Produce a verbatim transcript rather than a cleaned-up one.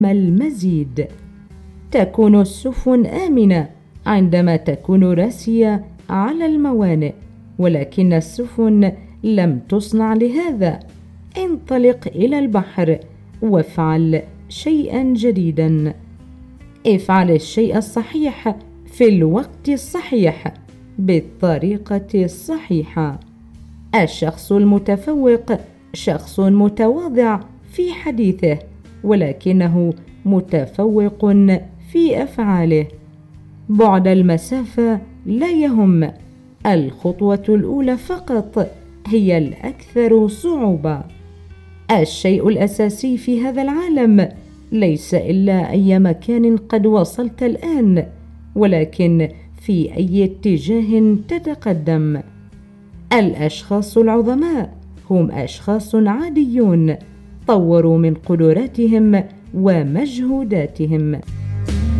المزيد. تكون السفن آمنة عندما تكون راسية على الموانئ، ولكن السفن لم تصنع لهذا. انطلق إلى البحر وافعل شيئا جديدا. افعل الشيء الصحيح في الوقت الصحيح بالطريقة الصحيحة. الشخص المتفوق شخص متواضع في حديثه، ولكنه متفوق في أفعاله. بعد المسافة لا يهم، الخطوة الأولى فقط هي الأكثر صعوبة. الشيء الأساسي في هذا العالم ليس إلا أي مكان قد وصلت الآن، ولكن في أي اتجاه تتقدم. الأشخاص العظماء هم أشخاص عاديون طوروا من قدراتهم ومجهوداتهم.